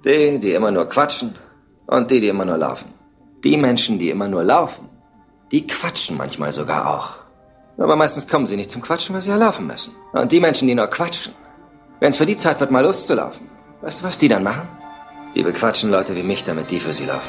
Die immer nur quatschen und die immer nur laufen. Die Menschen, die immer nur laufen, die quatschen manchmal sogar auch. Aber meistens kommen sie nicht zum Quatschen, weil sie ja laufen müssen. Und die Menschen, die nur quatschen, wenn es für die Zeit wird, mal loszulaufen, weißt du, was die dann machen? Die bequatschen Leute wie mich, damit die für sie laufen.